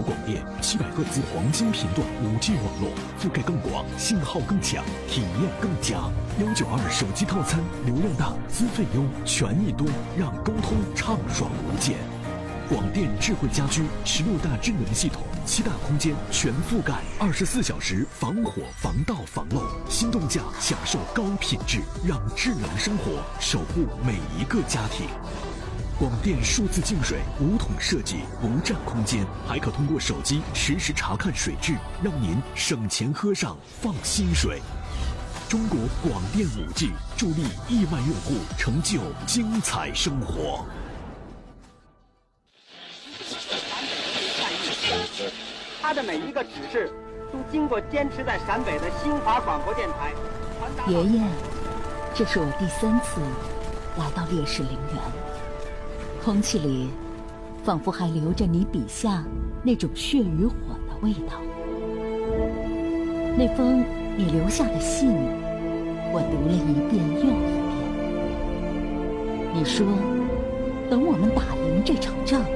广电700赫兹黄金频段5G 网络，覆盖更广，信号更强，体验更佳。192手机套餐，流量大，资费优，权益多，让沟通畅爽无间。广电智慧家居16大智能系统，7大空间全覆盖，24小时防火、防盗、防漏，心动价享受高品质，让智能生活守护每一个家庭。广电数字净水无桶设计，不占空间，还可通过手机实时查看水质，让您省钱喝上放心水。中国广电5G助力亿万用户成就精彩生活。 它的每一个指示都经过坚持在陕北的新华广播电台。 爷爷，这是我第3次来到烈士陵园，空气里仿佛还留着你笔下那种血与火的味道。那封你留下的信，我读了一遍又一遍。你说，等我们打赢这场仗，